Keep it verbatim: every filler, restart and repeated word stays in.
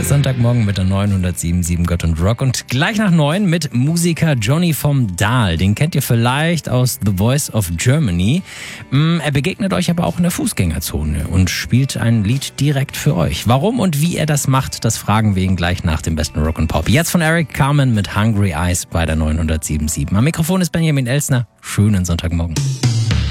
Sonntagmorgen mit der neunhundertsieben Komma sieben Gott und Rock. Und gleich nach neun mit Musiker Johnny vom Dahl. Den kennt ihr vielleicht aus The Voice of Germany. Er begegnet euch aber auch in der Fußgängerzone und spielt ein Lied direkt für euch. Warum und wie er das macht, das fragen wir ihn gleich nach dem besten Rock and Pop. Jetzt von Eric Carmen mit Hungry Eyes bei der neunhundertsieben Komma sieben. Am Mikrofon ist Benjamin Elsner. Schönen Sonntagmorgen.